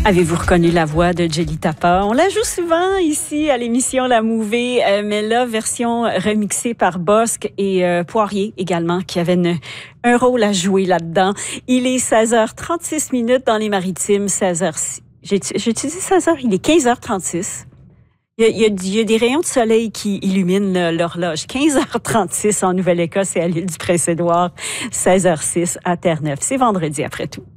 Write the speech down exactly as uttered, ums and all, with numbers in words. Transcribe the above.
Avez-vous reconnu la voix de Jelly Tapa? On la joue souvent ici à l'émission La Mouvée, euh, mais là, version remixée par Bosque et euh, Poirier également, qui avait une, un rôle à jouer là-dedans. Il est seize heures trente-six minutes dans les Maritimes, seize heures... J'ai, j'ai dit seize heures, il est quinze heures trente-six. Il y, a, il, y a, il y a des rayons de soleil qui illuminent l'horloge. quinze heures trente-six en Nouvelle-Écosse et à l'île du Prince-Édouard, seize heures six à Terre-Neuve. C'est vendredi après tout.